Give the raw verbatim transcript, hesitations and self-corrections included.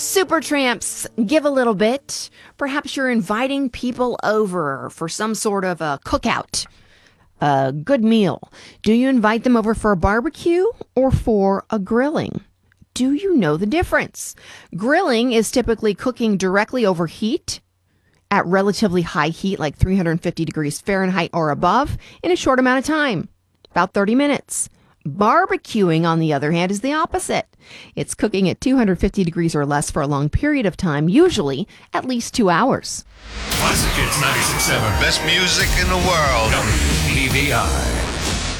Supertramps, give a little bit. Perhaps you're inviting people over for some sort of a cookout, a good meal. Do you invite them over for a barbecue or for a grilling? Do you know the difference? Grilling is typically cooking directly over heat at relatively high heat, like three hundred fifty degrees Fahrenheit or above, in a short amount of time, about thirty minutes. Barbecuing, on the other hand, is the opposite. It's cooking at two hundred fifty degrees or less for a long period of time, usually at least two hours. Classic Hits ninety-six point seven. Best music in the world. W B V I.